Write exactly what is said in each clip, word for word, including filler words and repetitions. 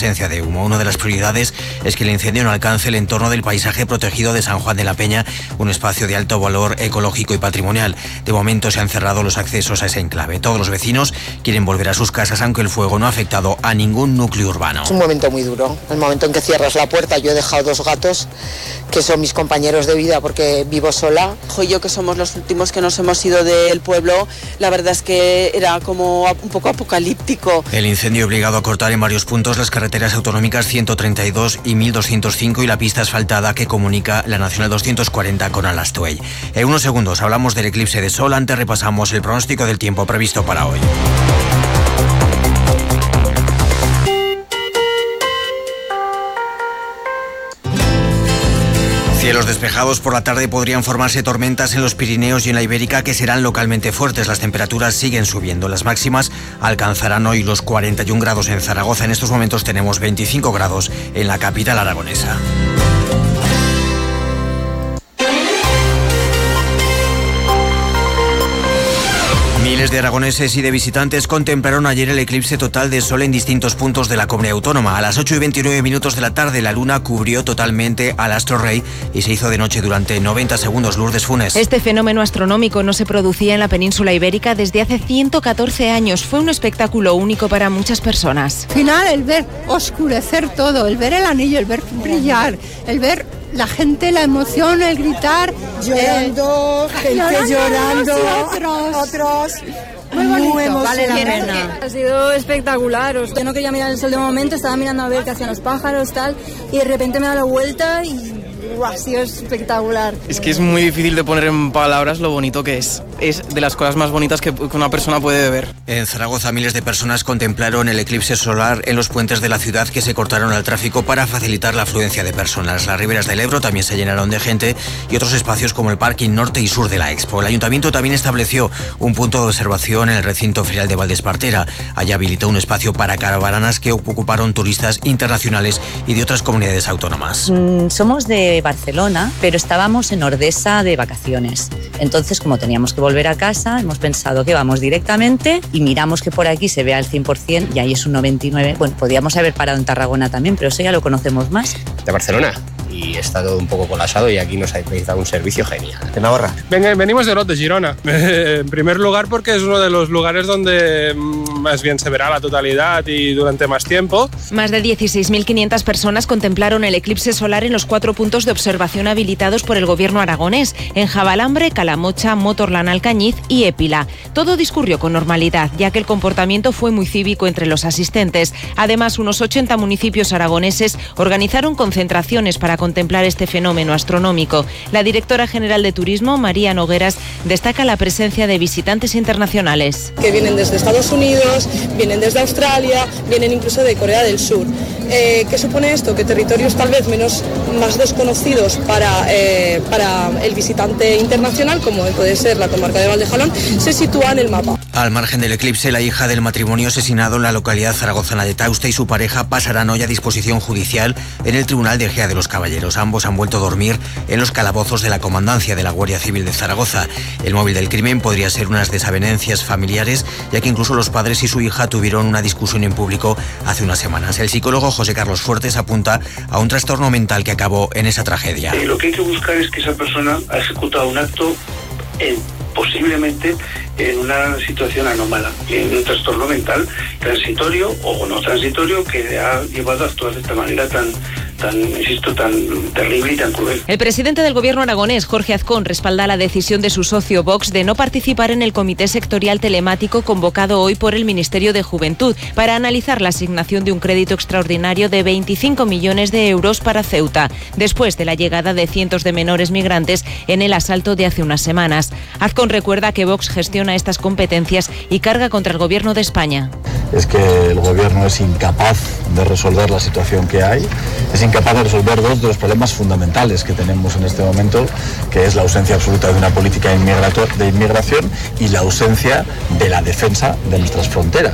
presencia de humo. Una de las prioridades es que el incendio no alcance el entorno del paisaje protegido de San Juan de la Peña, un espacio de alto valor ecológico y patrimonial. De momento se han cerrado los accesos a ese enclave. Todos los vecinos quieren volver a sus casas, aunque el fuego no ha afectado a ningún núcleo urbano. Es un momento muy duro, el momento en que cierras la puerta. Yo he dejado dos gatos que son mis compañeros de vida porque vivo sola. Y yo, que somos los últimos que nos hemos ido del pueblo, la verdad es que era como un poco apocalíptico. El incendio ha obligado a cortar en varios puntos las carreteras autonómicas ciento treinta y dos y mil doscientos cinco y la pista asfaltada que comunica la Nacional doscientos cuarenta con Alastuey. En unos segundos hablamos del eclipse de sol. Antes repasamos el pronóstico del tiempo previsto para hoy. Cielos despejados. Por la tarde podrían formarse tormentas en los Pirineos y en la Ibérica, que serán localmente fuertes. Las temperaturas siguen subiendo. Las máximas alcanzarán hoy los cuarenta y un grados en Zaragoza. En estos momentos tenemos veinticinco grados en la capital aragonesa. Miles de aragoneses y de visitantes contemplaron ayer el eclipse total de sol en distintos puntos de la comunidad autónoma. A las ocho y veintinueve minutos de la tarde, la luna cubrió totalmente al astro rey y se hizo de noche durante noventa segundos. Lourdes Funes. Este fenómeno astronómico no se producía en la península ibérica desde hace ciento catorce años. Fue un espectáculo único para muchas personas. Al final, el ver oscurecer todo, el ver el anillo, el ver brillar, el ver la gente, la emoción, el gritar, llorando, eh, gente llorando, llorando otros, otros muy bonito, muy vale la pena. Ha sido espectacular. Yo no quería mirar el sol de momento, estaba mirando a ver qué hacían los pájaros, tal, y de repente me da la vuelta y ha sido espectacular. Es que es muy difícil de poner en palabras lo bonito que es. Es de las cosas más bonitas que una persona puede ver. En Zaragoza, miles de personas contemplaron el eclipse solar en los puentes de la ciudad, que se cortaron al tráfico para facilitar la afluencia de personas. Las riberas del Ebro también se llenaron de gente y otros espacios como el parking norte y sur de la Expo. El ayuntamiento también estableció un punto de observación en el recinto ferial de Valdespartera. Allí habilitó un espacio para caravanas que ocuparon turistas internacionales y de otras comunidades autónomas. Mm, somos de Barcelona, pero estábamos en Ordesa de vacaciones. Entonces, como teníamos que volver a casa, hemos pensado que vamos directamente y miramos que por aquí se vea el cien por ciento y ahí es un noventa y nueve por ciento. Bueno, podíamos haber parado en Tarragona también, pero eso ya lo conocemos más. De Barcelona. Y he estado un poco colapsado y aquí nos habéis dado un servicio genial. ¿De Navarra? Ven, venimos de Olot, de Girona. En primer lugar porque es uno de los lugares donde más bien se verá la totalidad y durante más tiempo. Más de dieciséis mil quinientas personas contemplaron el eclipse solar en los cuatro puntos de observación habilitados por el gobierno aragonés, en Javalambre, Calamocha, Motorland, Alcañiz y Épila. Todo discurrió con normalidad, ya que el comportamiento fue muy cívico entre los asistentes. Además, unos ochenta municipios aragoneses organizaron concentraciones para contemplar este fenómeno astronómico. La directora general de Turismo, María Nogueras, destaca la presencia de visitantes internacionales. Que vienen desde Estados Unidos, vienen desde Australia, vienen incluso de Corea del Sur. Eh, ¿Qué supone esto? Que territorios tal vez menos, más desconocidos para, eh, para el visitante internacional, como puede ser la comarca de Valdejalón, se sitúa en el mapa. Al margen del eclipse, la hija del matrimonio asesinado en la localidad zaragozana de Tauste y su pareja pasarán hoy a disposición judicial en el Tribunal de Ejea de los Caballeros. Ambos han vuelto a dormir en los calabozos de la comandancia de la Guardia Civil de Zaragoza. El móvil del crimen podría ser unas desavenencias familiares, ya que incluso los padres y su hija tuvieron una discusión en público hace unas semanas. El psicólogo José Carlos Fuertes apunta a un trastorno mental que acabó en esa tragedia. Eh, lo que hay que buscar es que esa persona ha ejecutado un acto en, posiblemente en una situación anómala, en un trastorno mental transitorio o no transitorio que le ha llevado a actuar de esta manera tan, tan, insisto, tan terrible y tan cruel. El presidente del gobierno aragonés, Jorge Azcón, respalda la decisión de su socio Vox de no participar en el comité sectorial telemático convocado hoy por el Ministerio de Juventud para analizar la asignación de un crédito extraordinario de veinticinco millones de euros para Ceuta, después de la llegada de cientos de menores migrantes en el asalto de hace unas semanas. Azcón recuerda que Vox gestiona estas competencias y carga contra el gobierno de España. Es que el gobierno es incapaz de resolver la situación que hay, es incapaz de resolver dos de los problemas fundamentales que tenemos en este momento, que es la ausencia absoluta de una política de inmigración y la ausencia de la defensa de nuestras fronteras.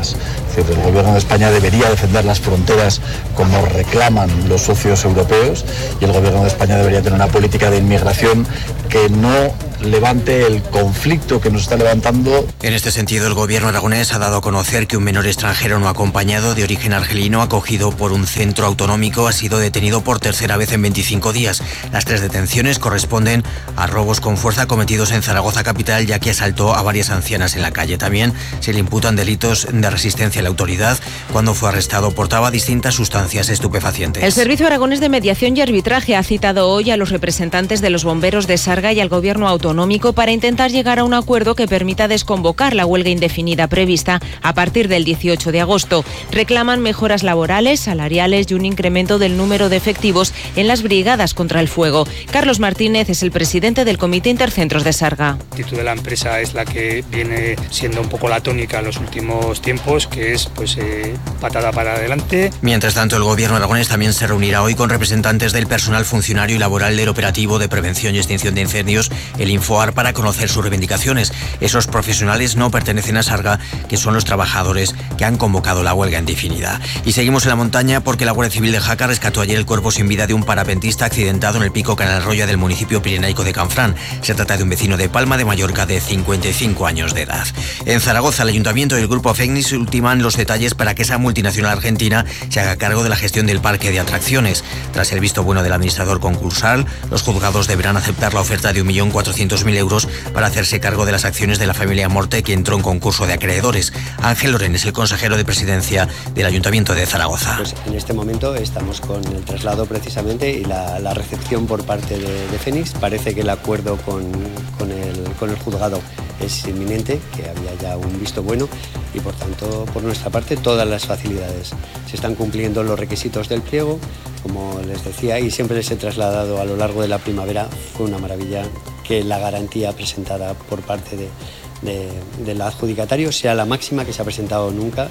Es decir, el gobierno de España debería defender las fronteras como reclaman los socios europeos y el gobierno de España debería tener una política de inmigración que no levante el conflicto que nos está levantando. En este sentido, el gobierno aragonés ha dado a conocer que un menor extranjero no acompañado de origen argelino acogido por un centro autonómico ha sido detenido por tercera vez en veinticinco días. Las tres detenciones corresponden a robos con fuerza cometidos en Zaragoza capital, ya que asaltó a varias ancianas en la calle. También se le imputan delitos de resistencia a la autoridad. Cuando fue arrestado portaba distintas sustancias estupefacientes. El Servicio Aragonés de Mediación y Arbitraje ha citado hoy a los representantes de los bomberos de Sarga y al gobierno autonómico para intentar llegar a un acuerdo que permita desconvocar la huelga indefinida prevista a partir del dieciocho de agosto. Reclaman mejoras laborales, salariales y un incremento del número de efectivos en las brigadas contra el fuego. Carlos Martínez es el presidente del Comité Intercentros de Sarga. La actitud de la empresa es la que viene siendo un poco la tónica en los últimos tiempos, que es pues eh, patada para adelante. Mientras tanto, el gobierno aragonés también se reunirá hoy con representantes del personal funcionario y laboral del operativo de prevención y extinción de incendios, el Infoar, para conocer sus reivindicaciones. Esos profesionales no pertenecen a Sarga, que son los trabajadores que han convocado la huelga indefinida. Y seguimos en la montaña porque la Guardia Civil de Jaca rescató ayer el cuerpo sin vida de un parapentista accidentado en el pico Canal Roya del municipio pirenaico de Canfrán. Se trata de un vecino de Palma de Mallorca de cincuenta y cinco años de edad. En Zaragoza, el Ayuntamiento y el Grupo Fecnis ultiman los detalles para que esa multinacional argentina se haga cargo de la gestión del parque de atracciones. Tras el visto bueno del administrador concursal, los juzgados deberán aceptar la oferta de un millón cuatrocientos mil euros para hacerse cargo de las acciones de la familia Morte, que entró en concurso de acreedores. Ángel Loren es el consejero de presidencia del Ayuntamiento de Zaragoza. Pues en este momento estamos con el traslado precisamente y la, la recepción por parte de, de Fecnis. Parece que el acuerdo con, con, el, con el juzgado es inminente, que había ya un visto bueno y por tanto por nuestra parte todas las facilidades. Se están cumpliendo los requisitos del pliego, como les decía, y siempre les he trasladado a lo largo de la primavera. Fue una maravilla que la garantía presentada por parte de, de, del adjudicatario sea la máxima que se ha presentado nunca.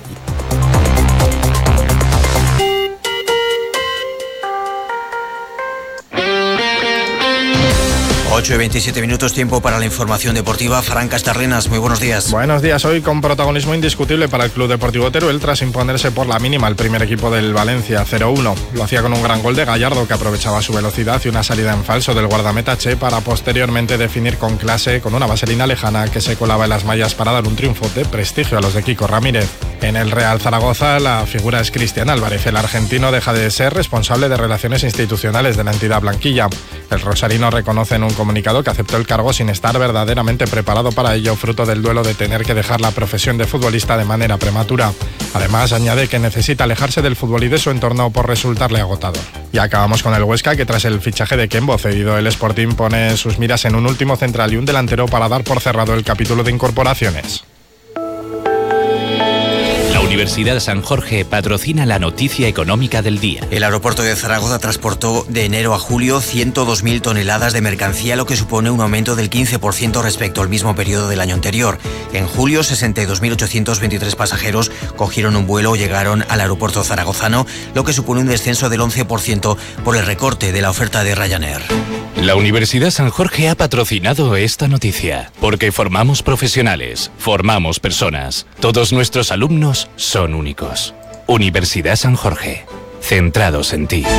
ocho y veintisiete minutos, tiempo para la información deportiva. Fran Castarrenas, muy buenos días. Buenos días, hoy con protagonismo indiscutible para el Club Deportivo Teruel tras imponerse por la mínima el primer equipo del Valencia, cero uno. Lo hacía con un gran gol de Gallardo, que aprovechaba su velocidad y una salida en falso del guardameta Che para posteriormente definir con clase con una vaselina lejana que se colaba en las mallas para dar un triunfo de prestigio a los de Kiko Ramírez. En el Real Zaragoza la figura es Cristian Álvarez. El argentino deja de ser responsable de relaciones institucionales de la entidad blanquilla. El rosarino reconoce en un comunicado que aceptó el cargo sin estar verdaderamente preparado para ello, fruto del duelo de tener que dejar la profesión de futbolista de manera prematura. Además, añade que necesita alejarse del fútbol y de su entorno por resultarle agotador. Y acabamos con el Huesca, que tras el fichaje de Kembo cedido el Sporting pone sus miras en un último central y un delantero para dar por cerrado el capítulo de incorporaciones. La Universidad San Jorge patrocina la noticia económica del día. El aeropuerto de Zaragoza transportó de enero a julio ciento dos mil toneladas de mercancía, lo que supone un aumento del quince por ciento respecto al mismo periodo del año anterior. En julio, sesenta y dos mil ochocientos veintitrés pasajeros cogieron un vuelo o llegaron al aeropuerto zaragozano, lo que supone un descenso del once por ciento por el recorte de la oferta de Ryanair. La Universidad San Jorge ha patrocinado esta noticia, porque formamos profesionales, formamos personas. Todos nuestros alumnos son únicos. Universidad San Jorge, centrados en ti.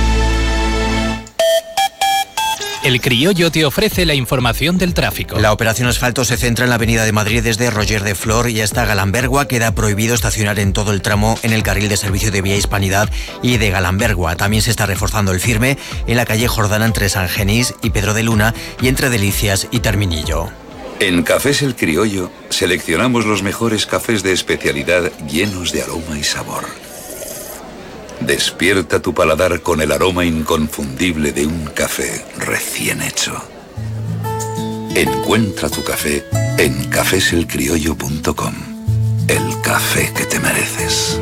El Criollo te ofrece la información del tráfico. La operación asfalto se centra en la avenida de Madrid desde Roger de Flor y hasta Galambergua. Queda prohibido estacionar en todo el tramo en el carril de servicio de Vía Hispanidad y de Galambergua. También se está reforzando el firme en la calle Jordana entre San Genís y Pedro de Luna y entre Delicias y Terminillo. En Cafés El Criollo seleccionamos los mejores cafés de especialidad llenos de aroma y sabor. Despierta tu paladar con el aroma inconfundible de un café recién hecho. Encuentra tu café en cafés el criollo punto com. El café que te mereces.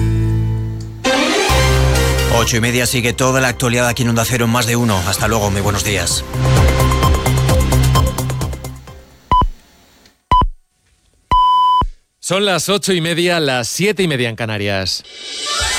Ocho y media, sigue toda la actualidad aquí en Onda Cero en Más de Uno. Hasta luego, muy buenos días. Son las ocho y media, las siete y media en Canarias.